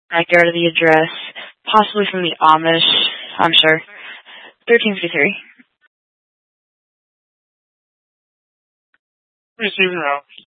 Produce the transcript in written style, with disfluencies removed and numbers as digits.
backyard of the address, possibly from the Amish, I'm sure. 1353. Receiving route.